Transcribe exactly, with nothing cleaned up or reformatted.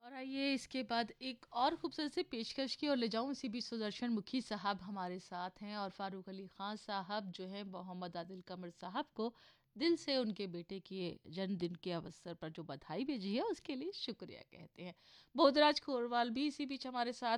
और आइए इसके बाद एक और खूबसूरत सी पेशकश की ओर ले जाऊँ। इसी बीच सुदर्शन मुखी साहब हमारे साथ हैं और फ़ारूक अली ख़ान साहब जो हैं मोहम्मद आदिल कमर साहब को दिल से उनके बेटे के जन्मदिन के अवसर पर जो बधाई भेजी है उसके लिए शुक्रिया कहते हैं। बोधराज खोरवाल भी इसी बीच हमारे साथ